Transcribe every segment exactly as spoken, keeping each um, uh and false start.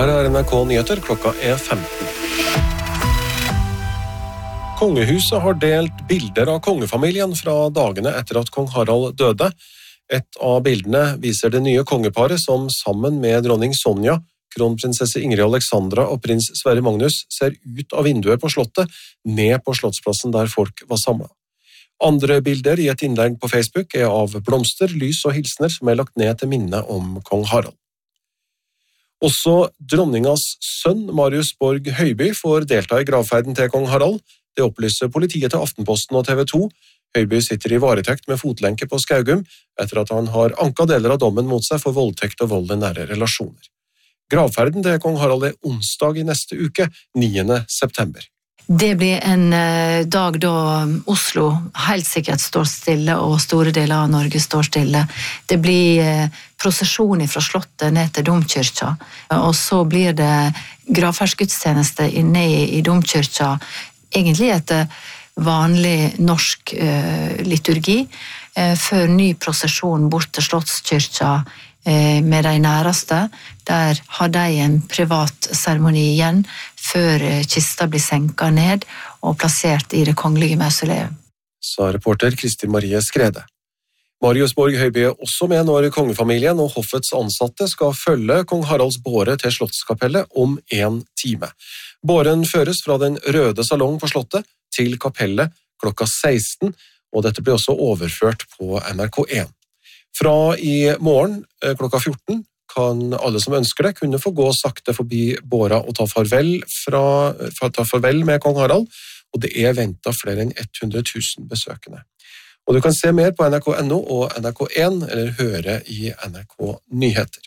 Her er N R K Nyheter, klokka er femten. Kongehuset har delt bilder av kongefamilien fra dagene etter at kong Harald døde. Et av bildene viser det nye kongeparet som sammen med dronning Sonja, kronprinsesse Ingrid Alexandra og prins Sverre Magnus ser ut av vinduet på slottet, ned på slottsplassen der folk var samlet. Andre bilder i et innlegg på Facebook er av blomster, lys og hilsner som er lagt ned til minne om kong Harald. Også dronningas sønn Marius Borg Høiby får delta i gravferden til kong Harald. Det opplyser politiet til Aftenposten og T V to. Høiby sitter i varetekt med fotlenke på Skaugum etter at han har anket deler av dommen mot seg for voldtekt og vold i nære relasjoner. Gravferden til kong Harald er onsdag i neste uke, niende september. Det blir en dag da Oslo helt sikkert står stille og store deler av Norge står stille. Det blir prosesjon fra slottet ned til domkyrkja, og så blir det gravferdsgudstjeneste inne i domkyrkja, egentlig etter vanlig norsk liturgi, før ny prosesjon bort til slottskyrkja med de næreste. Der har de en privat seremoni igjen før kista blir senket ned og plassert i det kongelige mausoleum. Sa reporter Kristi Marie Skrede. Marius Borg Høiby er også med når kongefamilien og hoffets ansatte skal følge kong Haralds båre til slottskapellet om en time. Båren føres fra den røde salong på slottet til kapellet klokka seksten, og dette blir også overført på N R K én. Fra i morgen klokka fjorten kan alle som ønsker det kunne få gå sakte forbi båra og ta farvel, fra, ta farvel med kong Harald, og det er ventet flere enn hundre tusen besøkende. Og du kan se mer på N R K punktum no og N R K én, eller høre i N R K Nyheter.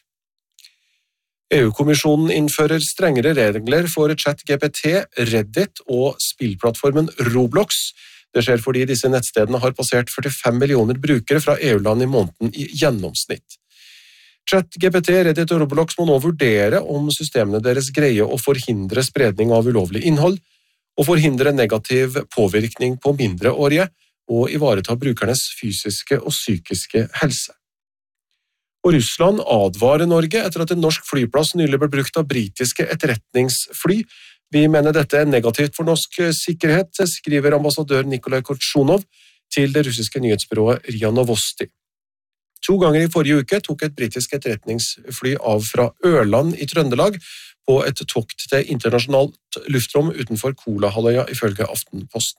E U-kommisjonen innfører strengere regler for ChatGPT, Reddit og spillplattformen Roblox. Det skjer fordi disse nettstedene har passert førtifem millioner brukere fra E U-land i måneden i gjennomsnitt. ChatGPT, Reddit og Roblox må nå vurdere om systemene deres greier å forhindre spredning av ulovlig innhold, og forhindre negativ påvirkning på mindreårige, og ivareta brukernes fysiske og psykiske helse. Og Russland advarer Norge etter at en norsk flyplass nylig ble brukt av britiske etterretningsfly. Vi mener dette er negativt for norsk sikkerhet, skriver ambassadør Nikolai Kortsjunov til det russiske nyhetsbyrået R I A Novosti. To ganger i forrige uke tok et britisk etterretningsfly av fra Ørland i Trøndelag på et tokt til internasjonalt luftrom utenfor Kolahalvøya, ifølge Aftenposten.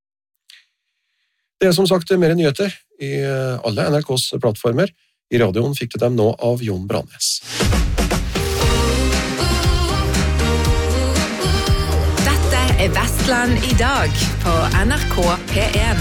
Det er som sagt mer nyheter i alle N R K's plattformer. I radioen fikk du dem nå av Jon Brannes. Dette er Vestland i dag på N R K P én.